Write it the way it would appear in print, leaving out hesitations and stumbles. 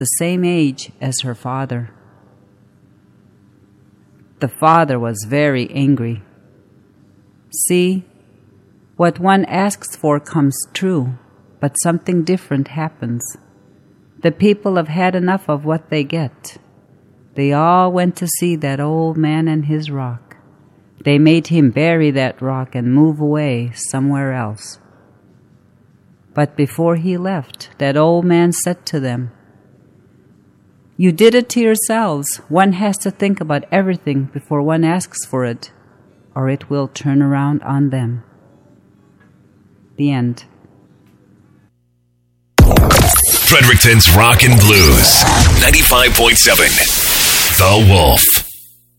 the same age as her father. The father was very angry. See, what one asks for comes true, but something different happens. The people have had enough of what they get. They all went to see that old man and his rock. They made him bury that rock and move away somewhere else. But before he left, that old man said to them, "You did it to yourselves. One has to think about everything before one asks for it, or it will turn around on them." The end. Fredericton's Rock and Blues, 95.7, The Wolf.